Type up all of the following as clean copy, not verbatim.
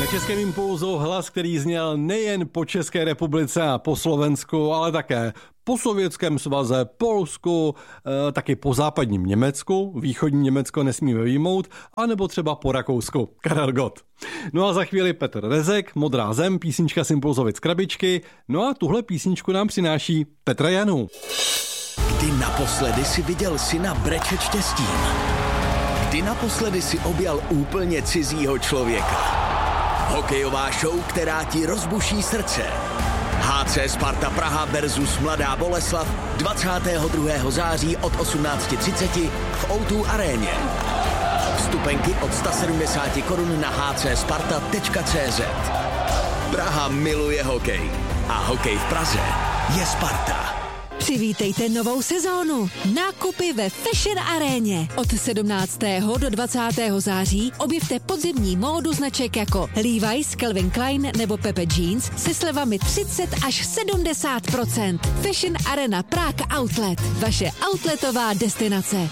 Na Českém impulzu hlas, který zněl nejen po České republice a po Slovensku, ale také po Sovětském svaze, Polsku, taky po západním Německu, východní Německo nesmíme vyjmout, anebo třeba po Rakousku, Karel Gott. No a za chvíli Petr Rezek, Modrá zem, písnička z Impulzovic krabičky, no a tuhle písničku nám přináší Petra Janů. Kdy naposledy si viděl syna brečet štěstím? Kdy naposledy si objal úplně cizího člověka? Hokejová show, která ti rozbuší srdce. HC Sparta Praha versus Mladá Boleslav 22. září od 18:30 v O2 aréně. Vstupenky od 170 korun na hcsparta.cz. Praha miluje hokej a hokej v Praze je Sparta. Přivítejte novou sezónu. Nákupy ve Fashion Aréně. Od 17. do 20. září objevte podzimní módu značek jako Levi's, Calvin Klein nebo Pepe Jeans se slevami 30 až 70%. Fashion Arena Prague Outlet. Vaše outletová destinace.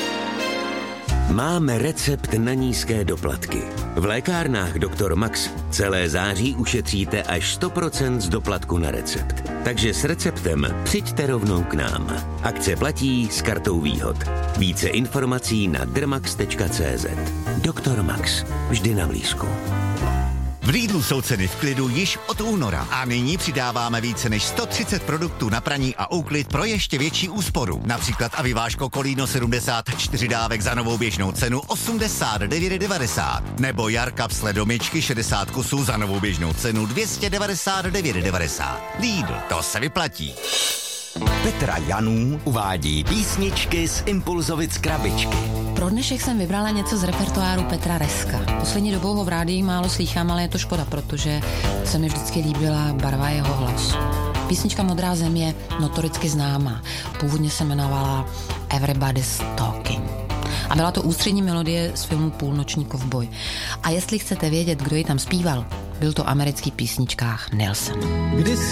Máme recept na nízké doplatky. V lékárnách Dr. Max celé září ušetříte až 100% z doplatku na recept. Takže s receptem přijďte rovnou k nám. Akce platí s kartou výhod. Více informací na drmax.cz. Dr. Max. Vždy na blízku. V Lidlu jsou ceny v klidu již od února a nyní přidáváme více než 130 produktů na praní a úklid pro ještě větší úsporu. Například Aviváško Kolíno 74 dávek za novou běžnou cenu 89,90 nebo Jarka sledomičky 60 kusů za novou běžnou cenu 299,90. Lidl, to se vyplatí. Petra Janů uvádí písničky z Impulzovic krabičky. Pro dnešek jsem vybrala něco z repertoáru Petra Rezka. Poslední dobou ho v rádii málo slýchám, ale je to škoda, protože se mi vždycky líbila barva jeho hlasu. Písnička Modrá zem je notoricky známá. Původně se jmenovala Everybody's Talking. A byla to ústřední melodie z filmu Půlnoční kovboj. A jestli chcete vědět, kdo ji tam zpíval, byl to americký písničkář Nelson.